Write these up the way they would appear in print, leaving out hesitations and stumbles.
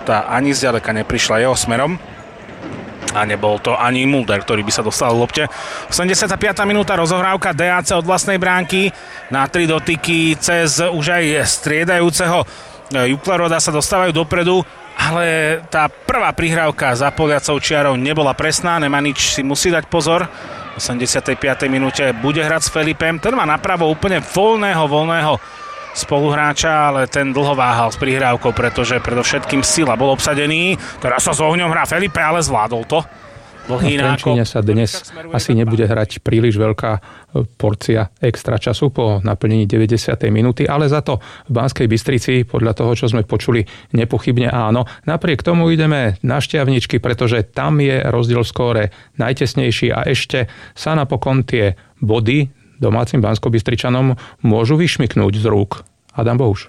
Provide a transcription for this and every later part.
lopta ani zďaleka neprišla jeho smerom. A nebol to ani Mulder, ktorý by sa dostal v lopte. 85. minúta, rozohrávka DAC od vlastnej bránky. Na 3 dotyky cez už aj striedajúceho Jupleroda sa dostávajú dopredu, ale tá prvá prihrávka za poliacou čiarou nebola presná. Nemanič si musí dať pozor. V 85. minúte bude hrať s Felipem. Ten má napravo úplne voľného spoluhráča, ale ten dlho váhal s prihrávkou, pretože predovšetkým Sila bol obsadený. Teraz sa s ohňom hrá Felipe, ale zvládol to. Dlhý nákop. V Trenčíne sa dnes asi nebude hrať príliš veľká porcia extra času po naplnení 90. minúty, ale za to v Banskej Bystrici, podľa toho, čo sme počuli, nepochybne áno. Napriek tomu ideme na Štiavničky, pretože tam je rozdiel v skóre najtesnejší a ešte sa napokon tie body domácim Banskobystričanom môžu vyšmyknúť z rúk. Adam Bohuš.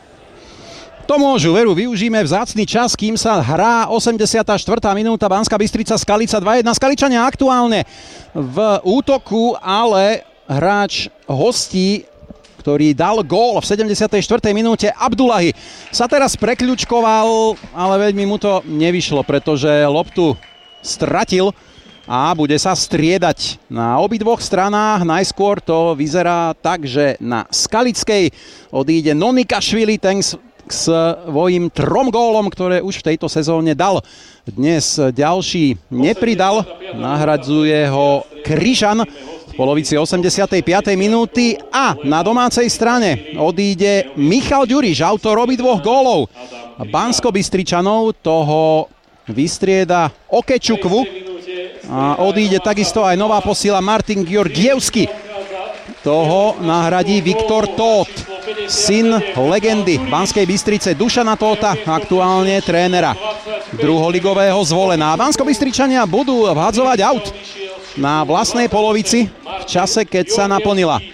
To môžu, veru, využíme vzácny čas, kým sa hrá 84. minúta, Banská Bystrica Skalica 2-1. Skaličania aktuálne v útoku, ale hráč hostí, ktorý dal gól v 74. minúte, Abdullahi, sa teraz prekľučkoval, ale veľmi mu to nevyšlo, pretože loptu stratil a bude sa striedať na obidvoch stranách. Najskôr to vyzerá tak, že na Skalickej odíde Nonikašvili, ten k svojim 3 gólom, ktoré už v tejto sezóne dal. Dnes ďalší nepridal, nahradzuje ho Kryžan v polovici 85. minúty a na domácej strane odíde Michal Ďuriš, autor obidvoch gólov Banskobystričanov, toho vystrieda Okečukvu. A odíde takisto aj nová posila Martin Georgievsky. Toho nahradí Viktor Tóth, syn legendy Banskej Bystrice Dušana Tótha, aktuálne trénera druholigového Zvolená. Banskobystričania budú vhadzovať aut na vlastnej polovici v čase, keď sa naplnila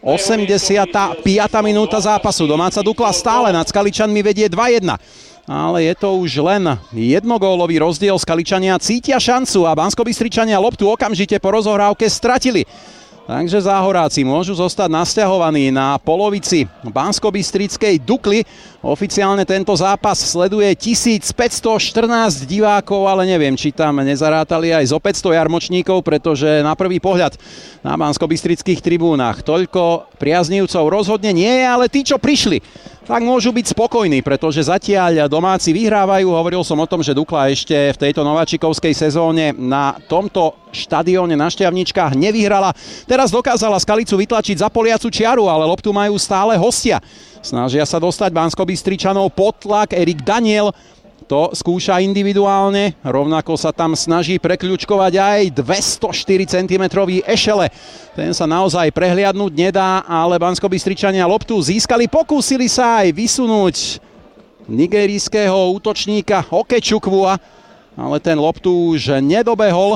85. minúta zápasu. Domáca Dukla stále nad Skaličanmi vedie 2-1. Ale je to už len jednogólový rozdiel. Skaličania cítia šancu a Banskobystričania loptu okamžite po rozohrávke stratili. Takže Záhoráci môžu zostať nasťahovaní na polovici Banskobystrickej Dukly. Oficiálne tento zápas sleduje 1514 divákov, ale neviem, či tam nezarátali aj zo 500 jarmočníkov, pretože na prvý pohľad na banskobystrických tribúnach toľko priaznivcov rozhodne nie je, ale tí, čo prišli, tak môžu byť spokojní, pretože zatiaľ domáci vyhrávajú. Hovoril som o tom, že Dukla ešte v tejto nováčikovskej sezóne na tomto štadióne na Štiavničkách nevyhrala. Teraz dokázala Skalicu vytlačiť za poliacu čiaru, ale loptu majú stále hostia. Snažia sa dostať Banskobystričanov pod tlak. Erik Daniel to skúša individuálne, rovnako sa tam snaží prekľučkovať aj 204 cm Ešele. Ten sa naozaj prehliadnúť nedá, ale Banskobystričania loptu získali, pokúsili sa aj vysunúť nigerijského útočníka Okečukvua, ale ten loptu už nedobehol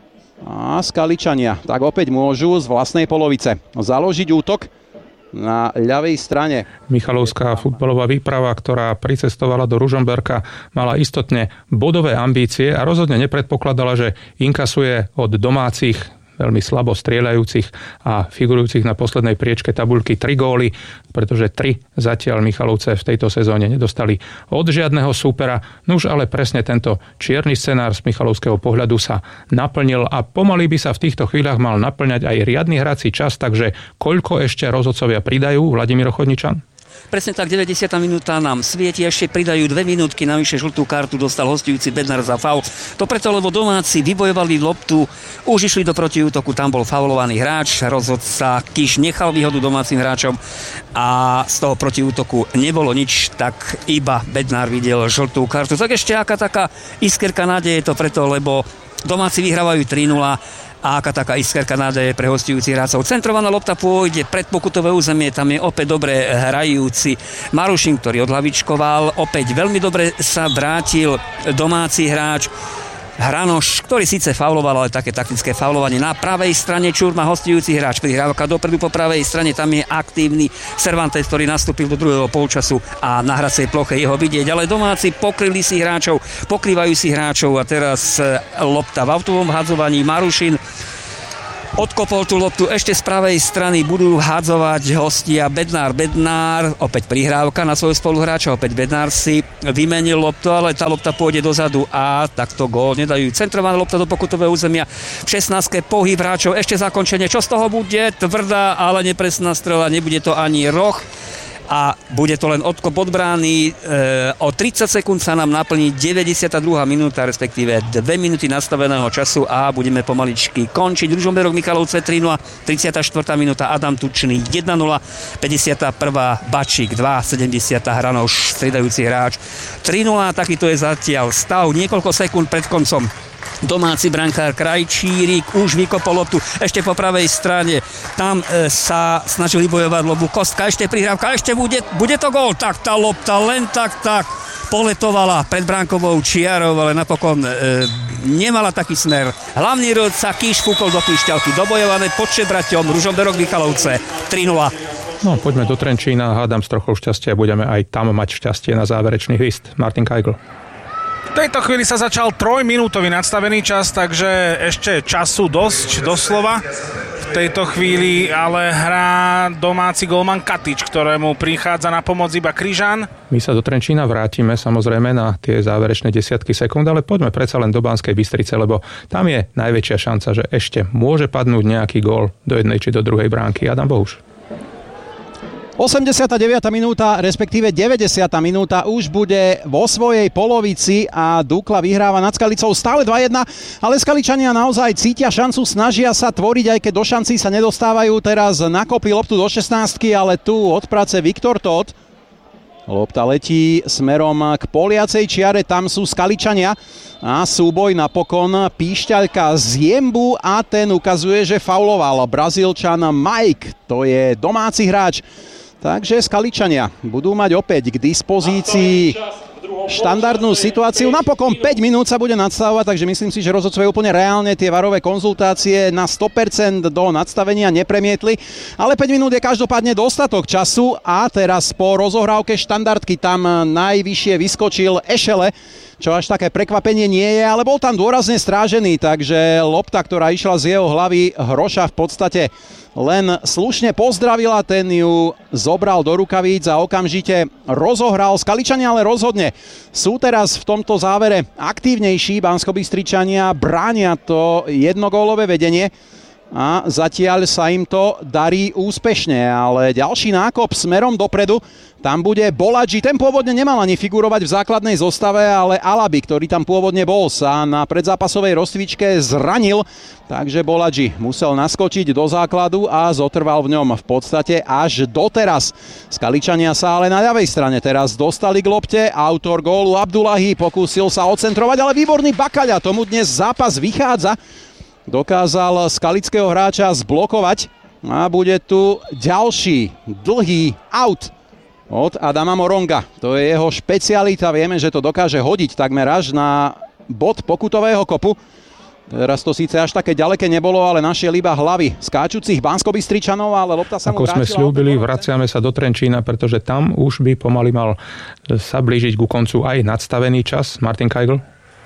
a Skaličania tak opäť môžu z vlastnej polovice založiť útok na ľavej strane. Michalovská futbalová výprava, ktorá pricestovala do Ružomberka, mala istotne bodové ambície a rozhodne nepredpokladala, že inkasuje od domácich veľmi slabo strieľajúcich a figurujúcich na poslednej priečke tabuľky 3 góly, pretože 3 zatiaľ Michalovce v tejto sezóne nedostali od žiadneho súpera. Nuž ale presne tento čierny scenár z michalovského pohľadu sa naplnil a pomaly by sa v týchto chvíľach mal naplňať aj riadny hrací čas, takže koľko ešte rozhodcovia pridajú, Vladimír Chodničan? Presne tak, 90. minúta nám svieti, ešte pridajú 2 minútky, navyše žltú kartu dostal hostujúci Bednar za faul. To preto, lebo domáci vybojovali loptu, už išli do protiútoku, tam bol faulovaný hráč, rozhodca Kiš nechal výhodu domácim hráčom a z toho protiútoku nebolo nič, tak iba Bednar videl žltú kartu. Tak ešte aká taká iskerka nádeje, to preto, lebo domáci vyhrávajú 3-0 a aká taká iskerka nádeje pre hostujúcich hráčov. Centrovaná lopta pôjde pred pokutové územie, tam je opäť dobre hrajúci Marušin, ktorý odhlavičkoval, opäť veľmi dobre sa vrátil domáci hráč Hranoš, ktorý síce fauloval, ale také taktické faulovanie. Na pravej strane Čurma, hostujúci hráč, prihrávka dopredu po pravej strane, tam je aktívny Cervantes, ktorý nastúpil do druhého polčasu a na hracej ploche jeho vidieť. Ale domáci pokryli si hráčov, pokrývajú si hráčov a teraz lopta v autovom vhadzovaní. Marušin Odkopol tú loptu ešte z pravej strany, budú hádzovať hostia Bednár, opäť prihrávka na svojho spoluhráča, opäť Bednár si vymenil loptu, ale tá lopta pôjde dozadu a takto gól nedajú. Centrovaná lopta do pokutového územia, v 16. pohyb hráčov, ešte zakončenie, čo z toho bude? Tvrdá, ale nepresná strela, nebude to ani roh. A bude to len odkop od brány. O 30 sekúnd sa nám naplní 92. minúta, respektíve 2 minúty nastaveného času a budeme pomaličky končiť. Ružomberok Michalovce 3-0, 34. minúta Adam Tučný 1-0, 51. Bačík 2, 70. Hranoš, striedajúci hráč 3-0, takýto je zatiaľ stav. Niekoľko sekúnd pred koncom domáci brankár Krajčírik už vykopol loptu ešte po pravej strane, tam sa snažil vybojovať lobu Kostka, ešte prihrávka, ešte bude to gól, tak tá lopta len tak poletovala pred bránkovou čiarou, ale napokon nemala taký smer. Hlavný rodca Kíš fúkol do píšťalky, dobojované pod Šebraťom, Ružomberok Michalovce 3-0. No, poďme do Trenčína, hádam s trochou šťastia, budeme aj tam mať šťastie na záverečný hvist. Martin Kajgl. V tejto chvíli sa začal 3-minútový nadstavený čas, takže ešte času dosť, doslova. V tejto chvíli ale hrá domáci golman Katič, ktorému prichádza na pomoc iba Kryžan. My sa do Trenčína vrátime samozrejme na tie záverečné desiatky sekúnd, ale poďme predsa len do Banskej Bystrice, lebo tam je najväčšia šanca, že ešte môže padnúť nejaký gól do jednej či do druhej bránky. Adam Bohuš. 89. minúta, respektíve 90. minúta už bude vo svojej polovici a Dukla vyhráva nad Skalicou stále 2-1, ale Skaličania naozaj cítia šancu, snažia sa tvoriť, aj keď do šancí sa nedostávajú. Teraz nakopí loptu do 16, ale tu od práce Viktor Todt. Lopta letí smerom k poliacej čiare, tam sú Skaličania a súboj napokon Píšťaľka z Jembu a ten ukazuje, že fauloval Brazílčan Mike, to je domáci hráč. Takže Skaličania budú mať opäť k dispozícii štandardnú situáciu. Napokon 5 minút sa bude nadstavovať, takže myslím si, že rozhodcovia úplne reálne tie varové konzultácie na 100% do nadstavenia nepremietli. Ale 5 minút je každopádne dostatok času a teraz po rozohrávke štandardky tam najvyššie vyskočil Ešele, čo až také prekvapenie nie je, ale bol tam dôrazne strážený, takže lopta, ktorá išla z jeho hlavy, Hroša v podstate len slušne pozdravila, ten ju zobral do rukavíc a okamžite rozohral. Skaličania ale rozhodne sú teraz v tomto závere aktívnejší. Banskobystričania bránia to jednogólové vedenie a zatiaľ sa im to darí úspešne, ale ďalší nákop smerom dopredu, tam bude Boladži, ten pôvodne nemal ani figurovať v základnej zostave, ale Alabi, ktorý tam pôvodne bol, sa na predzápasovej rozcvičke zranil, takže Boladži musel naskočiť do základu a zotrval v ňom v podstate až doteraz. Skaličania sa ale na ľavej strane teraz dostali k lopte, autor gólu Abdullahi pokúsil sa odcentrovať, ale výborný Bakaľa, tomu dnes zápas vychádza. Dokázal skalického hráča zblokovať a bude tu ďalší dlhý out od Adama Moronga. To je jeho špecialita, vieme, že to dokáže hodiť takmer až na bod pokutového kopu. Teraz to síce až také ďaleké nebolo, ale našiel iba hlavy skáčucich Banskobystričanov, ale lopta sa mu vrátila. Ako sme sľúbili, vraciame sa do Trenčína, pretože tam už by pomaly mal sa blížiť ku koncu aj nadstavený čas. Martin Kajgl.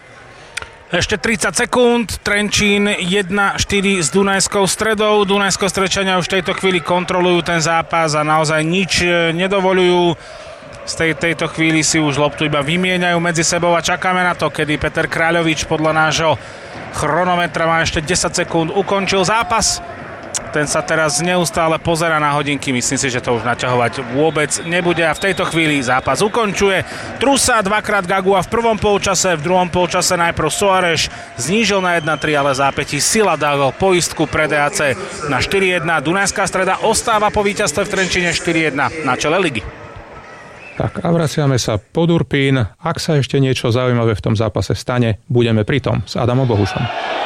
Ešte 30 sekúnd, Trenčín 1-4 s Dunajskou Stredou. Dunajsko-Stredčania už v tejto chvíli kontrolujú ten zápas a naozaj nič nedovolujú. Z tejto chvíli si už loptu iba vymieňajú medzi sebou a čakáme na to, kedy Peter Kráľovič podľa nášho chronometra má ešte 10 sekúnd, ukončil zápas. Ten sa teraz neustále pozerá na hodinky, myslím si, že to už naťahovať vôbec nebude a v tejto chvíli zápas ukončuje. Trusa, dvakrát Gagua v prvom polčase, v druhom polčase najprv Soares znížil na 1-3, ale zápätí Sila dal poistku pre DAC na 4-1. Dunajská Streda ostáva po víťazstve v Trenčíne 4-1 na čele ligy. Tak a vraciame sa pod Urpín. Ak sa ešte niečo zaujímavé v tom zápase stane, budeme pri tom s Adamom Bohušom.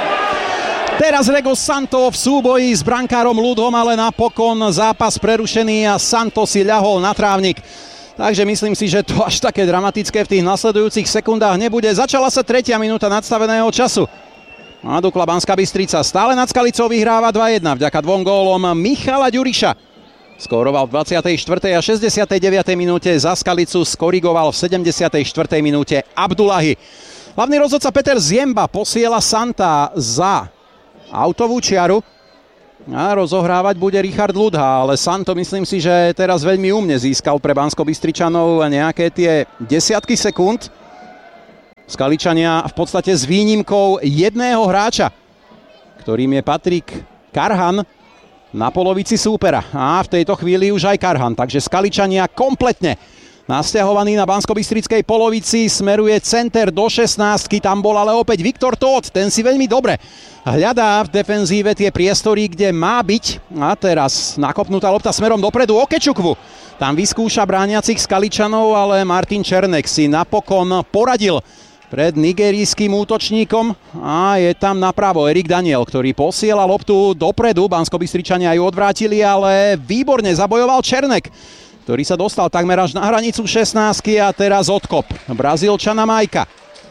Teraz Rego Santo v súboji s brankárom Ľudom, ale napokon zápas prerušený a Santo si ľahol na trávnik. Takže myslím si, že to až také dramatické v tých nasledujúcich sekundách nebude. Začala sa 3. minúta nadstaveného času. A Dukla Banská Bystrica stále nad Skalicou vyhráva 2-1 vďaka 2 gólom Michala Ďuriša. Skóroval v 24. a 69. minúte, za Skalicu skorigoval v 74. minúte Abdullahi. Hlavný rozhodca Peter Ziemba posiela Santa za autovú čiaru A rozohrávať bude Richard Ludha, ale Santo myslím si, že teraz veľmi umne získal pre Banskobystričanov nejaké tie desiatky sekúnd. Skaličania v podstate s výnimkou jedného hráča, ktorým je Patrik Karhan, na polovici súpera. A v tejto chvíli už aj Karhan, takže Skaličania kompletne nasťahovaný na banskobystrickej polovici, smeruje center do 16-ky, tam bol ale opäť Viktor Tóth, ten si veľmi dobre hľadá v defenzíve tie priestory, kde má byť. A teraz nakopnutá lopta smerom dopredu Okečukvu. Tam vyskúša brániacich Skaličanov, ale Martin Černek si napokon poradil pred nigerijským útočníkom a je tam napravo Erik Daniel, ktorý posiela loptu dopredu. Banskobystričania ju odvrátili, ale výborne zabojoval Černek, ktorý sa dostal takmer až na hranicu 16-ky a teraz odkop Brazílčana Majka.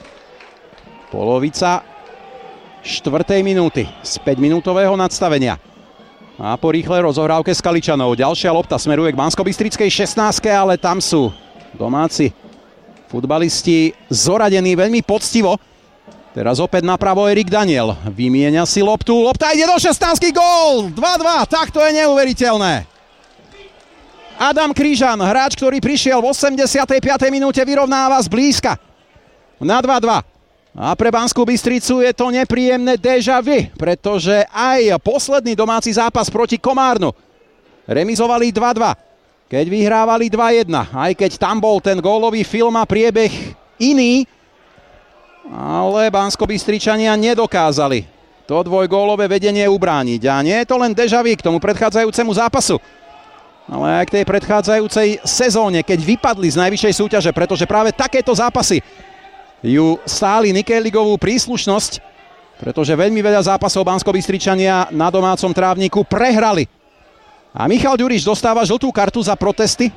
Polovica 4. minúty z 5-minútového nadstavenia. A po rýchlej rozohrávke Skaličanov ďalšia lopta smeruje k banskobystrickej 16-ke, ale tam sú domáci futbalisti zoradení veľmi poctivo. Teraz opäť napravo Erik Daniel. Vymieňa si loptu. Lopta ide do 16-ky. Gól! 2-2. Tak to je neuveriteľné. Adam Krížan, hráč, ktorý prišiel v 85. minúte, vyrovnáva zblízka na 2-2. A pre Banskú Bystricu je to nepríjemné déjà vu, pretože aj posledný domáci zápas proti Komárnu remizovali 2-2. Keď vyhrávali 2-1, aj keď tam bol ten gólový film a priebeh iný, ale Banskobystričania nedokázali to dvojgólové vedenie ubrániť. A nie je to len déjà vu k tomu predchádzajúcemu zápasu, ale aj k tej predchádzajúcej sezóne, keď vypadli z najvyššej súťaže, pretože práve takéto zápasy ju stáli Nikelligovú príslušnosť, pretože veľmi veľa zápasov Banskobystričania na domácom trávniku prehrali. A Michal Ďuriš dostáva žltú kartu za protesty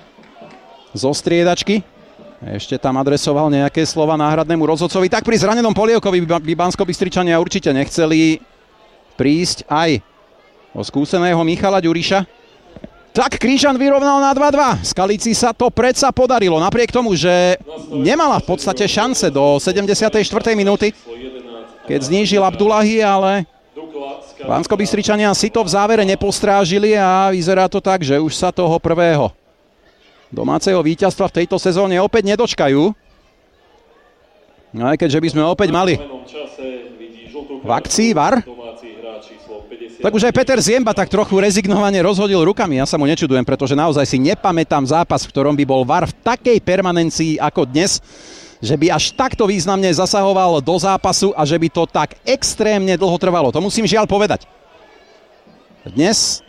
zo striedačky. Ešte tam adresoval nejaké slova náhradnému rozhodcovi. Tak pri zranenom Polievkovi by Banskobystričania určite nechceli prísť aj o skúseného Michala Ďuriša. Tak Krížan vyrovnal na 2-2. Skalici sa to predsa podarilo. Napriek tomu, že nemala v podstate šance do 74. minúty, keď znížil Abdullahi, ale Banskobystričania si to v závere nepostrážili a vyzerá to tak, že už sa toho prvého domáceho víťazstva v tejto sezóne opäť nedočkajú. No aj keďže by sme opäť mali v akcii VAR, tak už aj Peter Ziemba tak trochu rezignovane rozhodil rukami. Ja sa mu nečudujem, pretože naozaj si nepamätám zápas, v ktorom by bol VAR v takej permanencii ako dnes, že by až takto významne zasahoval do zápasu a že by to tak extrémne dlho trvalo. To musím žiaľ povedať. Dnes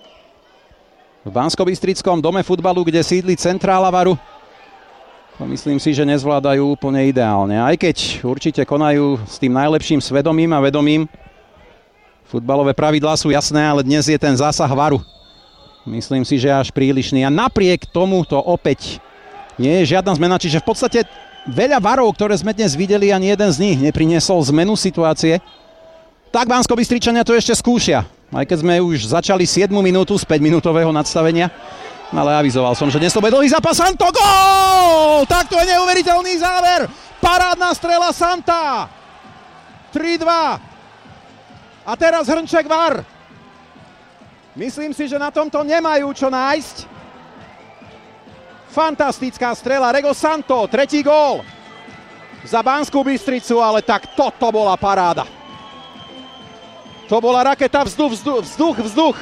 v Banskobystrickom dome futbalu, kde sídli centrála VARu, to myslím si, že nezvládajú úplne ideálne. Aj keď určite konajú s tým najlepším svedomím a vedomím. Futbalové pravidlá sú jasné, ale dnes je ten zásah VARu, myslím si, že až prílišný. A napriek tomu to opäť nie je žiadna zmena, čiže v podstate veľa varov, ktoré sme dnes videli, ani jeden z nich nepriniesol zmenu situácie. Tak Banskobystričania to ešte skúšia. Aj keď sme už začali 7. minútu z 5-minútového nadstavenia. Ale avizoval som, že dnes to bude dlhý zápas. Santo, gól! Tak to je neuveriteľný záver. Parádna strela Santa. 3-2. A teraz Hrnček VAR. Myslím si, že na tomto nemajú čo nájsť. Fantastická strela, Rego Santo, tretí gól za Banskú Bystricu, ale tak toto bola paráda. To bola raketa vzduch.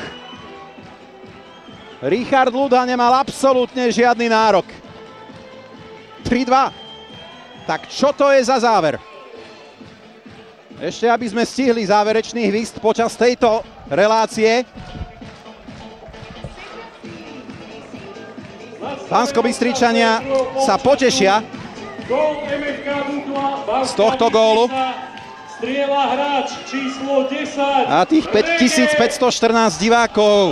Richard Ludha nemal absolútne žiadny nárok. 3-2. Tak čo to je za záver? Ešte aby sme stihli záverečný hvist počas tejto relácie. Banskobystričania sa potešia z tohto gólu. Strieľa hráč číslo 10. A tých 5514 divákov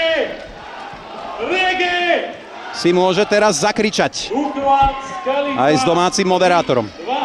si môže teraz zakričať aj s domácim moderátorom.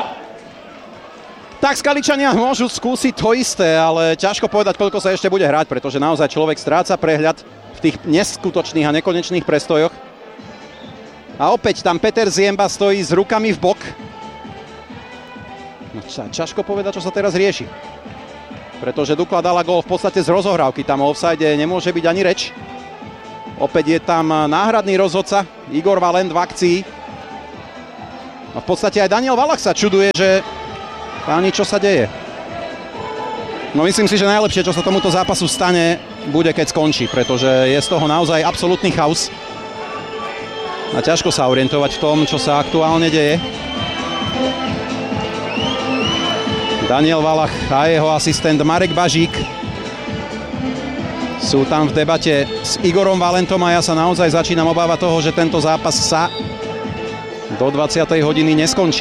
Tak Skaličania môžu skúsiť to isté, ale ťažko povedať, koľko sa ešte bude hrať, pretože naozaj človek stráca prehľad v tých neskutočných a nekonečných prestojoch. A opäť tam Peter Ziemba stojí s rukami v bok. No, ťažko povedať, čo sa teraz rieši. pretože Dukla dala gól v podstate z rozohrávky. Tam o offside nemôže byť ani reč. Opäť je tam náhradný rozhodca Igor Valent v akcii. A v podstate aj Daniel Valach sa čuduje, že páni, čo sa deje. No myslím si, že najlepšie, čo sa tomuto zápasu stane, bude keď skončí, pretože je z toho naozaj absolútny chaos. A ťažko sa orientovať v tom, čo sa aktuálne deje. Daniel Valach a jeho asistent Marek Bažík sú tam v debate s Igorom Valentom a ja sa naozaj začínam obávať toho, že tento zápas sa do 20. hodiny neskončí.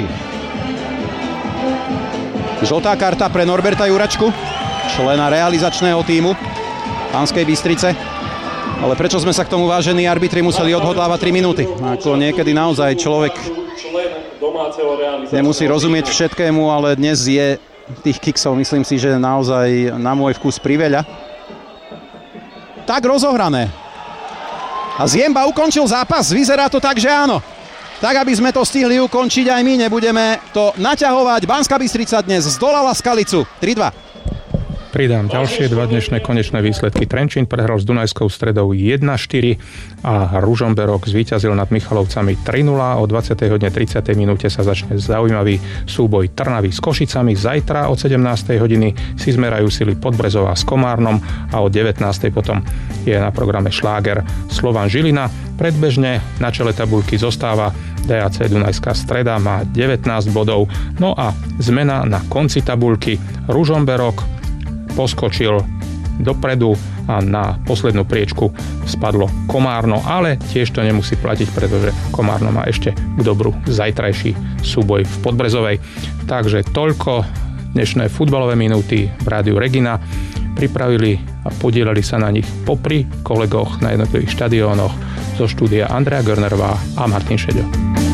Žltá karta pre Norberta Juračku, člena realizačného tímu Banskej Bystrice. Ale prečo sme sa k tomu, vážení arbitri, museli odhodlávať 3 minúty? Ako niekedy naozaj človek nemusí rozumieť všetkému, ale dnes je tých kiksov, myslím si, že naozaj na môj vkus priveľa. Tak rozohrané. A Ziemba ukončil zápas, vyzerá to tak, že áno. Tak, aby sme to stihli ukončiť aj my, nebudeme to naťahovať. Banská Bystrica dnes zdolala Skalicu 3-2. Pridám ďalšie dva dnešné konečné výsledky. Trenčín prehral s Dunajskou Stredou 1-4 a Ružomberok zvíťazil nad Michalovcami 3-0. O 20:30 minúte sa začne zaujímavý súboj Trnavy s Košicami. Zajtra od 17. hodiny si zmerajú sily Podbrezová s Komárnom a o 19. potom je na programe šláger Slovan Žilina. Predbežne na čele tabuľky zostáva DAC Dunajská Streda, má 19 bodov. No a zmena na konci tabuľky. Ružomberok poskočil dopredu a na poslednú priečku spadlo Komárno, ale tiež to nemusí platiť, pretože Komárno má ešte k dobru zajtrajší súboj v Podbrezovej. Takže toľko dnešné futbalové minúty v Rádiu Regina. Pripravili a podielali sa na nich popri kolegoch na jednotlivých štadiónoch zo štúdia Andrea Görnerová a Martin Šeďo.